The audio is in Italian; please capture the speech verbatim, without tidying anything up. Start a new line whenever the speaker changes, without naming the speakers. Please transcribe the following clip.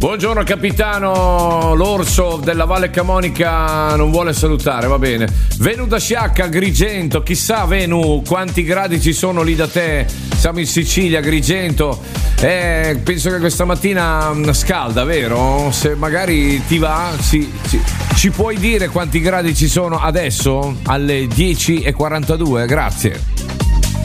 Buongiorno capitano, l'orso della Valle Camonica non vuole salutare, va bene. Venu da Sciacca, Agrigento, chissà Venu quanti gradi ci sono lì da te, siamo in Sicilia, Agrigento, eh, penso che questa mattina scalda, vero? Se magari ti va, sì, sì. Ci puoi dire quanti gradi ci sono adesso? Alle dieci e quarantadue, grazie.